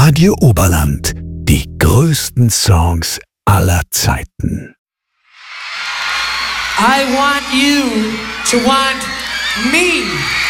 Radio Oberland. Die größten Songs aller Zeiten. I want you to want me.